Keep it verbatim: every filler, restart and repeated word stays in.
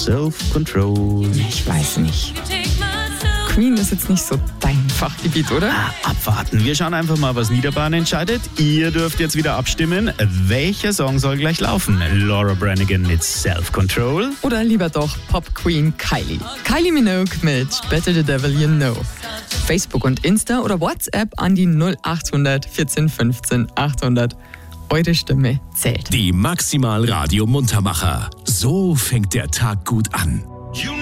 Self-Control. Ich weiß nicht. Queen ist jetzt nicht so dein Fachgebiet, oder? Ah, abwarten. Wir schauen einfach mal, was Niederbahn entscheidet. Ihr dürft jetzt wieder abstimmen. Welcher Song soll gleich laufen? Laura Branigan mit Self-Control? Oder lieber doch Pop Queen Kylie. Kylie Minogue mit Better the Devil You Know. Facebook und Insta oder WhatsApp an die null acht hundert vierzehn fünfzehn achthundert. Eure Stimme zählt. Die Maximal Radio Muntermacher. So fängt der Tag gut an.